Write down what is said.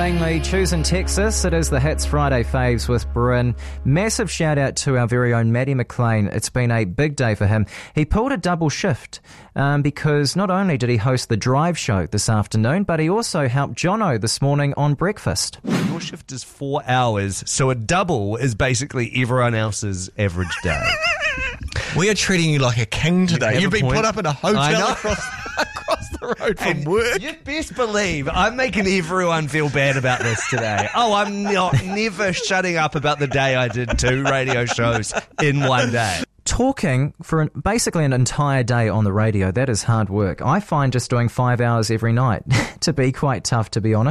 Langley, choosing Texas. It is the Hits Friday Faves with Bryn. Massive shout out to our very own Maddie McLean. It's been a big day for him. He pulled a double shift because not only did he host the Drive show this afternoon, but he also helped Jono this morning on breakfast. Your shift is 4 hours, so a double is basically everyone else's average day. We are treating you like a king today. You've been put up in a hotel across the road from work. You'd best believe I'm making everyone feel bad about this today. Oh, I'm never shutting up about the day I did 2 radio shows in one day. Talking for basically an entire day on the radio, that is hard work. I find just doing 5 hours every night to be quite tough, to be honest.